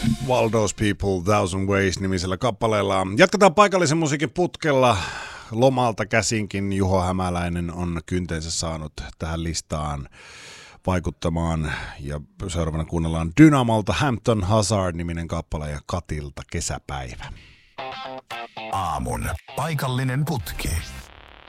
Waldo's People, Thousand Ways nimisellä kappaleella. Jatketaan paikallisen musiikin putkella. Lomalta käsinkin Juho Hämäläinen on kyntensä saanut tähän listaan vaikuttamaan. Ja seuraavana kuunnellaan Dynamolta Hampton Hazard-niminen kappale ja Katilta Kesäpäivä. Aamun paikallinen putki.